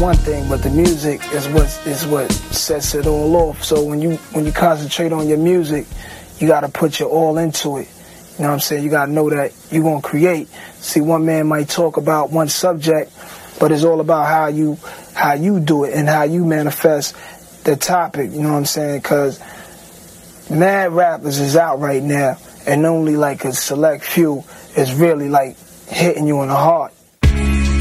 one thing, but the music is what sets it all off. So when you concentrate on your music, you got to put your all into it. You know what I'm saying? You got to know that you're going to create. See, one man might talk about one subject, but it's all about how you do it and how you manifest the topic. You know what I'm saying? Because mad rappers is out right now, and only like a select few is really like hitting you in the heart.